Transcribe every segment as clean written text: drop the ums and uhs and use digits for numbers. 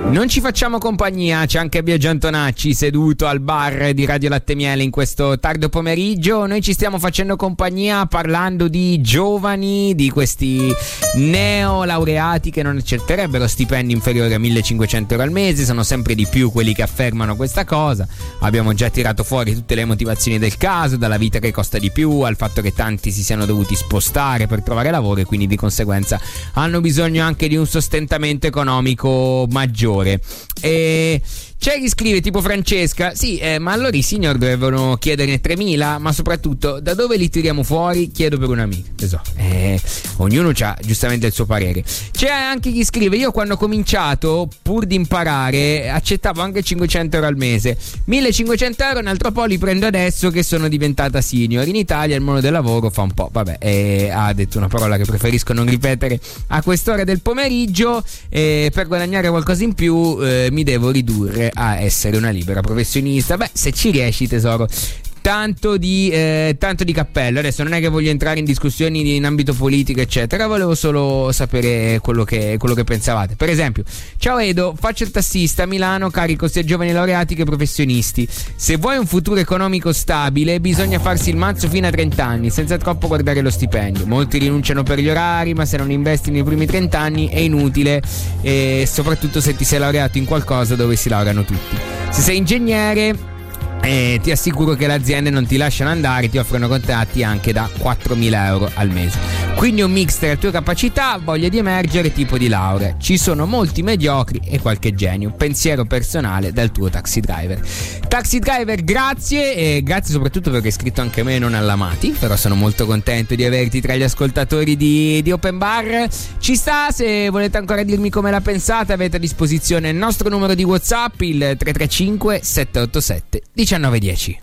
Non ci facciamo compagnia, c'è anche Biagio Antonacci seduto al bar di Radio Latte Miele in questo tardo pomeriggio. Noi ci stiamo facendo compagnia parlando di giovani, di questi neolaureati che non accetterebbero stipendi inferiori a 1.500 euro al mese. Sono sempre di più quelli che affermano questa cosa. Abbiamo già tirato fuori tutte le motivazioni del caso, dalla vita che costa di più al fatto che tanti si siano dovuti spostare per trovare lavoro e quindi di conseguenza hanno bisogno anche di un sostentamento economico maggiore. E c'è chi scrive tipo Francesca: sì, ma allora i senior dovevano chiederne 3.000, ma soprattutto da dove li tiriamo fuori? Chiedo per un'amica. Ognuno ha giustamente il suo parere. C'è anche chi scrive: io quando ho cominciato, pur di imparare, accettavo anche 500 euro al mese. 1.500 euro un altro po' li prendo adesso che sono diventata senior. In Italia il mondo del lavoro fa un po', ha detto una parola che preferisco non ripetere a quest'ora del pomeriggio. Per guadagnare qualcosa in più mi devo ridurre a essere una libera professionista. Se ci riesci, tesoro, tanto di cappello. Adesso non è che voglio entrare in discussioni in ambito politico eccetera, volevo solo sapere quello che pensavate. Per esempio: ciao Edo, faccio il tassista a Milano, carico sia giovani laureati che professionisti. Se vuoi un futuro economico stabile bisogna farsi il mazzo fino a 30 anni senza troppo guardare lo stipendio. Molti rinunciano per gli orari, ma se non investi nei primi 30 anni è inutile, e soprattutto se ti sei laureato in qualcosa dove si laureano tutti. Se sei ingegnere, ti assicuro che le aziende non ti lasciano andare, ti offrono contratti anche da 4.000 euro al mese. Quindi un mix tra le tue capacità, voglia di emergere, tipo di laurea. Ci sono molti mediocri e qualche genio. Pensiero personale dal tuo taxi driver. Taxi driver, grazie, e grazie soprattutto perché hai scritto anche me, non all'amati. Però sono molto contento di averti tra gli ascoltatori di Open Bar. Ci sta, se volete ancora dirmi come la pensate, avete a disposizione il nostro numero di WhatsApp, il 335 787 1910.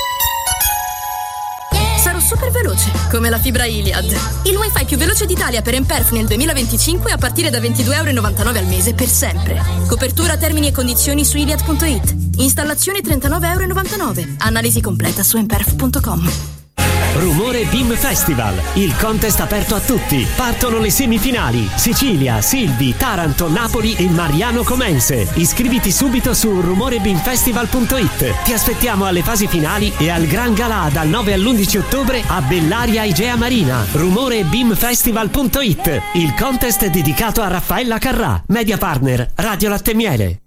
Sarò super veloce, come la fibra Iliad. Il wifi più veloce d'Italia per Emperf nel 2025 a partire da 22,99 € al mese per sempre. Copertura, termini e condizioni su iliad.it. Installazione 39,99 €. Analisi completa su emperf.com. Rumore BIM Festival, il contest aperto a tutti. Partono le semifinali: Sicilia, Silvi, Taranto, Napoli e Mariano Comense. Iscriviti subito su rumorebimfestival.it. Ti aspettiamo alle fasi finali e al Gran Galà dal 9 all'11 ottobre a Bellaria Igea Marina. Rumorebimfestival.it, il contest dedicato a Raffaella Carrà, media partner Radio Latte Miele.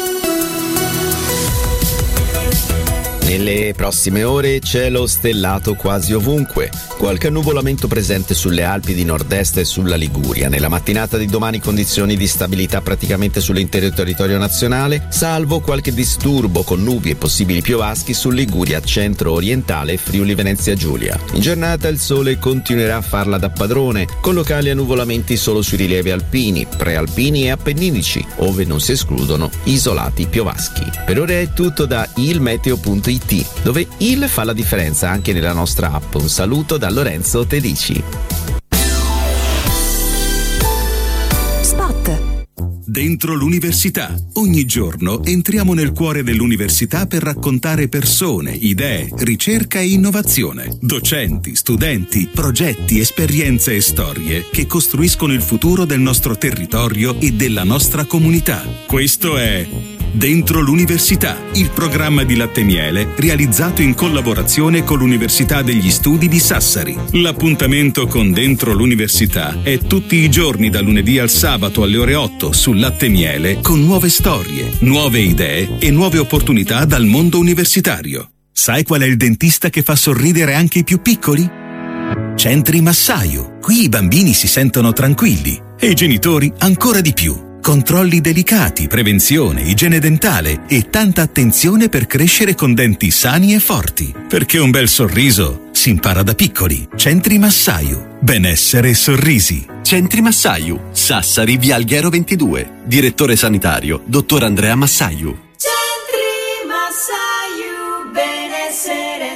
Nelle prossime ore cielo stellato quasi ovunque, qualche annuvolamento presente sulle Alpi di Nord-Est e sulla Liguria. Nella mattinata di domani condizioni di stabilità praticamente sull'intero territorio nazionale, salvo qualche disturbo con nubi e possibili piovaschi su Liguria centro-orientale e Friuli Venezia Giulia. In giornata il sole continuerà a farla da padrone, con locali annuvolamenti solo sui rilievi alpini, prealpini e appenninici, ove non si escludono isolati piovaschi. Per ora è tutto da ilmeteo.it, dove il fa la differenza anche nella nostra app. Un saluto da Lorenzo Tedici. Spot. Dentro l'università. Ogni giorno entriamo nel cuore dell'università per raccontare persone, idee, ricerca e innovazione. Docenti, studenti, progetti, esperienze e storie che costruiscono il futuro del nostro territorio e della nostra comunità. Questo è Dentro l'università, il programma di Latte Miele realizzato in collaborazione con l'Università degli Studi di Sassari. L'appuntamento con Dentro l'università è tutti i giorni da lunedì al sabato alle ore 8 su Latte Miele, con nuove storie, nuove idee e nuove opportunità dal mondo universitario. Sai qual è il dentista che fa sorridere anche i più piccoli? Centri Massaio. Qui i bambini si sentono tranquilli e i genitori ancora di più. Controlli delicati, prevenzione, igiene dentale e tanta attenzione per crescere con denti sani e forti. Perché un bel sorriso si impara da piccoli. Centri Massaio. Benessere e sorrisi. Centri Massaio. Sassari, via Alghero 22. Direttore sanitario, dottor Andrea Massaio. Centri Massaio. Benessere e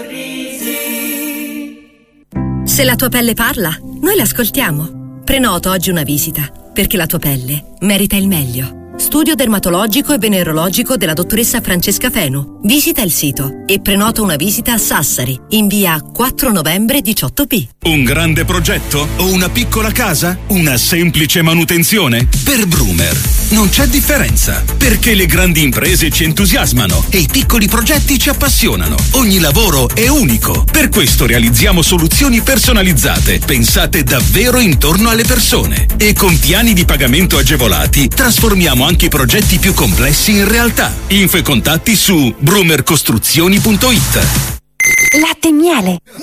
sorrisi. Se la tua pelle parla, noi l'ascoltiamo. Prenota oggi una visita, perché la tua pelle merita il meglio. Studio dermatologico e venerologico della dottoressa Francesca Fenu. Visita il sito e prenota una visita a Sassari, in via 4 novembre 18B. Un grande progetto o una piccola casa? Una semplice manutenzione? Per Brumer. Non c'è differenza, perché le grandi imprese ci entusiasmano e i piccoli progetti ci appassionano. Ogni lavoro è unico. Per questo realizziamo soluzioni personalizzate, pensate davvero intorno alle persone. E con piani di pagamento agevolati trasformiamo anche i progetti più complessi in realtà. Info e contatti su brumercostruzioni.it. Latte e miele.